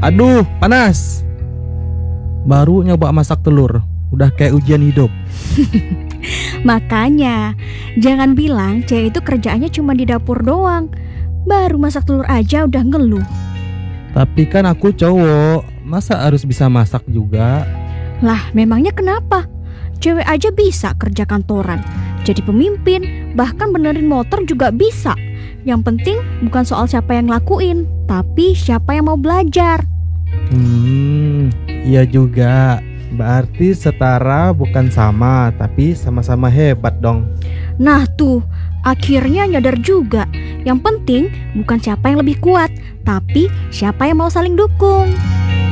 Aduh, panas. Baru nyoba masak telur, udah kayak ujian hidup. Makanya, jangan bilang cewek itu kerjaannya cuma di dapur doang. Baru masak telur aja udah ngeluh. Tapi kan aku cowok, masa harus bisa masak juga? Lah, memangnya kenapa? Cewek aja bisa kerja kantoran, jadi pemimpin, bahkan benerin motor juga bisa. Yang penting bukan soal siapa yang ngelakuin, tapi siapa yang mau belajar. Iya juga. Berarti setara bukan sama, tapi sama-sama hebat dong. Nah tuh, akhirnya nyadar juga. Yang penting bukan siapa yang lebih kuat, tapi siapa yang mau saling dukung.